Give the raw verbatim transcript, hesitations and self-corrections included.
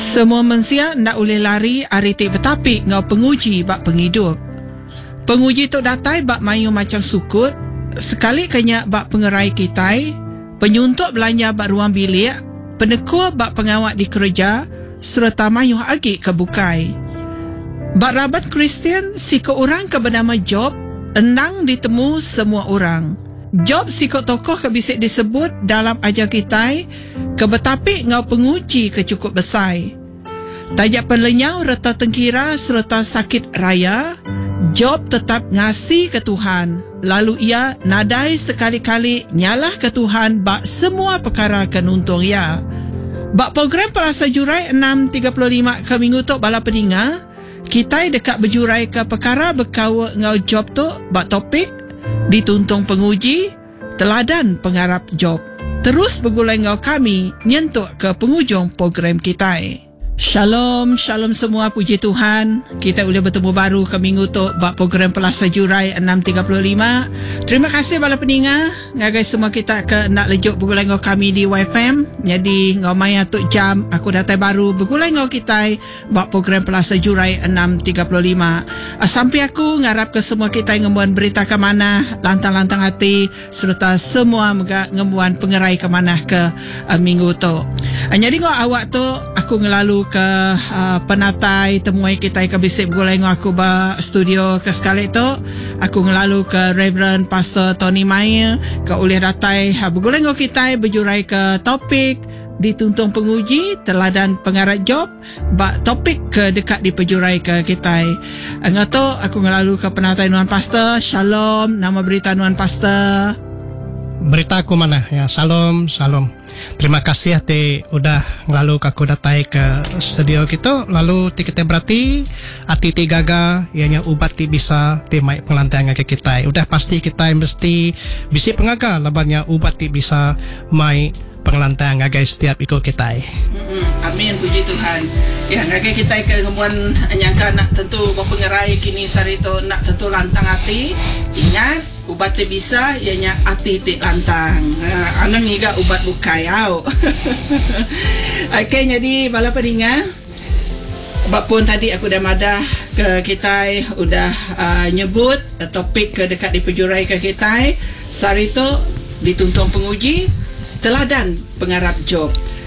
Semua manusia nak boleh lari aritik betapik ngau penguji bak penghidup. Penguji tu datai bak mayu macam sukut, sekali kanya bak pengerai kitai, penyuntuk belanja bak ruang bilik, penekur bak pengawat di kerja, serta mayu agi ke bukai. Bak rabat Kristian, siko orang ke bernama Job, enang ditemu semua orang. Job siko tokoh ke bisik disebut dalam ajar kitai, ke betapik ngau penguji ke cukup besar. Tajak penlenyau reta tengkira serta sakit raya, Job tetap ngasih ke Tuhan. Lalu ia nadai sekali-kali nyalah ke Tuhan bak semua perkara kenuntung ia. Bak program Perasa Jurai enam tiga puluh lima ke minggu tu bala peninga, kita dekat berjurai ke perkara berkawa ngau Job tu bak topik dituntung penguji, teladan pengharap Job. Terus bergulai ngau kami nyentuk ke penghujung program kita. Shalom, shalom semua, puji Tuhan. Kita boleh bertemu baru ke minggu tu bak program Perasa Jurai enam tiga puluh lima. Terima kasih bala peninga. Ngagai semua kita ke nak lejuk bergulai ngau kami di Y F M. Jadi ngau maya tu jam aku datang baru bergulai ngau kita bak program Perasa Jurai enam tiga puluh lima. Sampai aku ngarap ke semua kita ngembuan berita ke mana, lantang-lantang hati serta semua mega ngembuan pengerai ke mana ke uh, minggu tu. Uh, jadi ngau awak tu aku ngelalu ke uh, penatai temuai kita ke bisik bergulai ngau aku ba studio ke sekali tu. Aku ngelalu ke Reverend Pastor Tony Mayer ke oleh datai uh, bergulai ngau kita berjurai ke topik dituntung penguji, teladan pengarap Job, bak topik ke dekat di pejurai ke kita. Ngau tu aku ngelalu ke penatai Nuan Pastor. Shalom, nama berita Nuan Pastor. Berita aku mana ya, salam salam. Terima kasih hati udah ngelalu aku datai ke studio kita. Lalu ti kita berarti hati ti gaga ianya ubat ti bisa ti mai pengelantian ke kita. Udah pasti kita mesti bisi pengaga labannya ubat ti bisa mai pengelantian ngagai setiap ikut kita. Mm-hmm. Amin, puji Tuhan. Ya, ngagai kita ke ngemuan nyangka nak tentu berpengerai kini sarito nak tentu lantang hati. Ingat ubat ti bisa ianya hati ti lantang. Uh, anang higa ubat bukai au. Okey, jadi bala peninga. Bapun tadi aku dah madah ke kita udah uh, nyebut uh, topik ke dekat di pejurai ke kita. Sarito dituntung penguji, teladan pengarap Job.